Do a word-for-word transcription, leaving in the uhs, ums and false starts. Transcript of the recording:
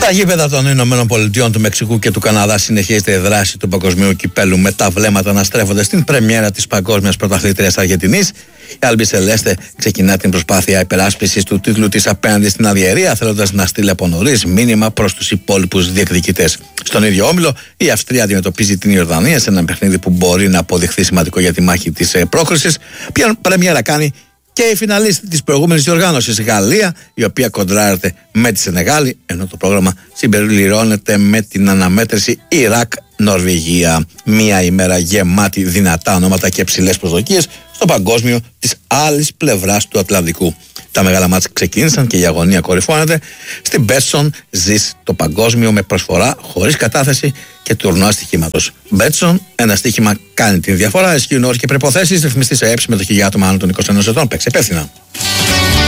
Στα γήπεδα των Ηνωμένων Πολιτειών, του Μεξικού και του Καναδά συνεχίζεται η δράση του παγκοσμίου κυπέλου, με τα βλέμματα να στρέφονται στην πρεμιέρα της παγκόσμιας πρωταθλήτριας Αργεντινής. Η Αλμπισελέστε ξεκινά την προσπάθεια υπεράσπισης του τίτλου της απέναντι στην Αλγερία, θέλοντας να στείλει από νωρίς μήνυμα προς τους υπόλοιπους διεκδικητές. Στον ίδιο όμιλο, η Αυστρία αντιμετωπίζει την Ιορδανία σε ένα παιχνίδι που μπορεί να αποδειχθεί σημαντικό για τη μάχη της πρόκρισης. Ποια πρεμιέρα κάνει και η φιναλίστη της προηγούμενης διοργάνωσης, Γαλλία, η οποία κοντράρεται με τη Σενεγάλη, ενώ το πρόγραμμα συμπεριληρώνεται με την αναμέτρηση Ιράκ-Νορβηγία. Μία ημέρα γεμάτη δυνατά ονόματα και ψηλές προσδοκίες στο παγκόσμιο της άλλης πλευράς του Ατλαντικού. Τα μεγάλα μάτς ξεκίνησαν και η αγωνία κορυφώνεται. Στην Μπέτσον ζεις το παγκόσμιο με προσφορά χωρίς κατάθεση και τουρνουά στοιχήματος. Μπέτσον, ένα στοίχημα κάνει την διαφορά. Ισχύουν όροι και προϋποθέσεις. Ρυθμιστή σε έψη με το χιλιάτομα άνω των είκοσι ενός ετών. Παίξε υπεύθυνα.